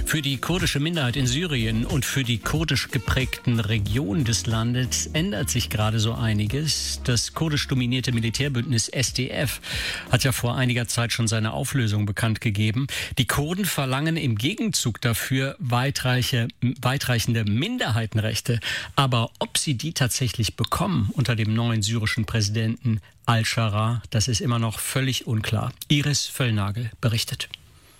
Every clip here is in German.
Für die kurdische Minderheit in Syrien und für die kurdisch geprägten Regionen des Landes ändert sich gerade so einiges. Das kurdisch dominierte Militärbündnis SDF hat ja vor einiger Zeit schon seine Auflösung bekannt gegeben. Die Kurden verlangen im Gegenzug dafür weitreichende Minderheitenrechte. Aber ob sie die tatsächlich bekommen unter dem neuen syrischen Präsidenten Al-Shara, das ist immer noch völlig unklar. Iris Völlnagel berichtet.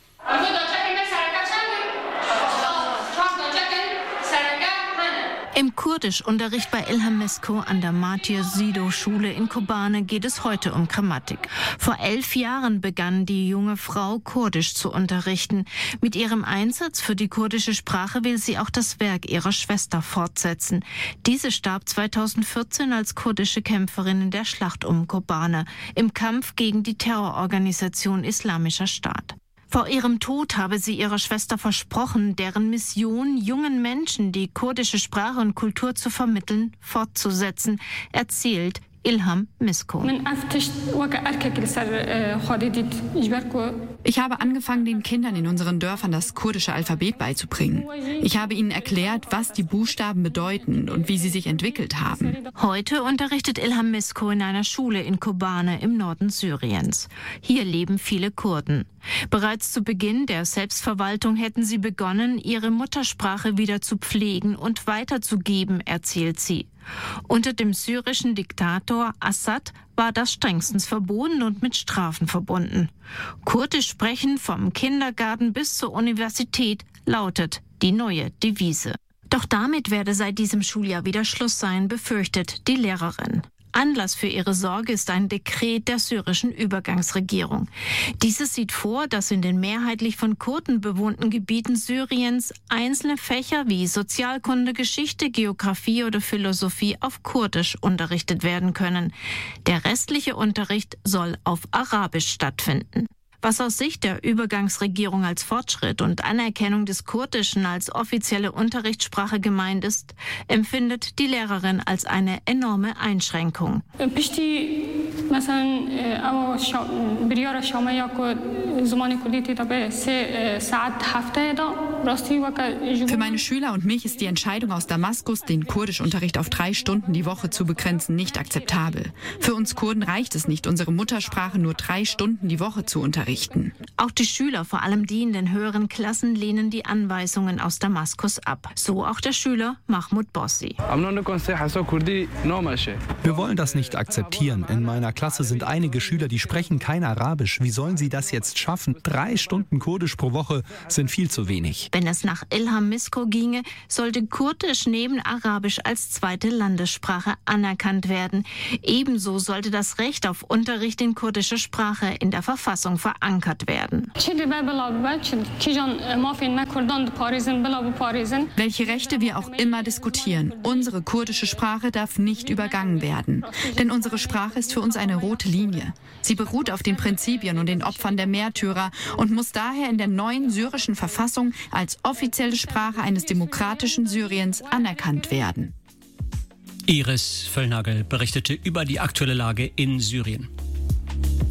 Im Kurdischunterricht bei Ilham Misko an der Matir Sido-Schule in Kobane geht es heute um Grammatik. Vor 11 Jahren begann die junge Frau, Kurdisch zu unterrichten. Mit ihrem Einsatz für die kurdische Sprache will sie auch das Werk ihrer Schwester fortsetzen. Diese starb 2014 als kurdische Kämpferin in der Schlacht um Kobane im Kampf gegen die Terrororganisation Islamischer Staat. Vor ihrem Tod habe sie ihrer Schwester versprochen, deren Mission, jungen Menschen die kurdische Sprache und Kultur zu vermitteln, fortzusetzen, erzählt Ilham Misko. Ich habe angefangen, den Kindern in unseren Dörfern das kurdische Alphabet beizubringen. Ich habe ihnen erklärt, was die Buchstaben bedeuten und wie sie sich entwickelt haben. Heute unterrichtet Ilham Misko in einer Schule in Kobane im Norden Syriens. Hier leben viele Kurden. Bereits zu Beginn der Selbstverwaltung hätten sie begonnen, ihre Muttersprache wieder zu pflegen und weiterzugeben, erzählt sie. Unter dem syrischen Diktator Assad war das strengstens verboten und mit Strafen verbunden. Kurdisch sprechen vom Kindergarten bis zur Universität lautet die neue Devise. Doch damit werde seit diesem Schuljahr wieder Schluss sein, befürchtet die Lehrerin. Anlass für ihre Sorge ist ein Dekret der syrischen Übergangsregierung. Dieses sieht vor, dass in den mehrheitlich von Kurden bewohnten Gebieten Syriens einzelne Fächer wie Sozialkunde, Geschichte, Geografie oder Philosophie auf Kurdisch unterrichtet werden können. Der restliche Unterricht soll auf Arabisch stattfinden. Was aus Sicht der Übergangsregierung als Fortschritt und Anerkennung des Kurdischen als offizielle Unterrichtssprache gemeint ist, empfindet die Lehrerin als eine enorme Einschränkung. Für meine Schüler und mich ist die Entscheidung aus Damaskus, den Kurdischunterricht auf 3 Stunden die Woche zu begrenzen, nicht akzeptabel. Für uns Kurden reicht es nicht, unsere Muttersprache nur 3 Stunden die Woche zu unterrichten. Auch die Schüler, vor allem die in den höheren Klassen, lehnen die Anweisungen aus Damaskus ab. So auch der Schüler Mahmoud Bossi. Wir wollen das nicht akzeptieren. In meiner Klasse sind einige Schüler, die sprechen kein Arabisch. Wie sollen sie das jetzt schaffen? 3 Stunden Kurdisch pro Woche sind viel zu wenig. Wenn es nach Ilham Misko ginge, sollte Kurdisch neben Arabisch als zweite Landessprache anerkannt werden. Ebenso sollte das Recht auf Unterricht in kurdischer Sprache in der Verfassung verankert werden. Welche Rechte wir auch immer diskutieren, unsere kurdische Sprache darf nicht übergangen werden. Denn unsere Sprache ist für uns eine rote Linie. Sie beruht auf den Prinzipien und den Opfern der Märtyrer und muss daher in der neuen syrischen Verfassung als offizielle Sprache eines demokratischen Syriens anerkannt werden. Iris Völlnagel berichtete über die aktuelle Lage in Syrien.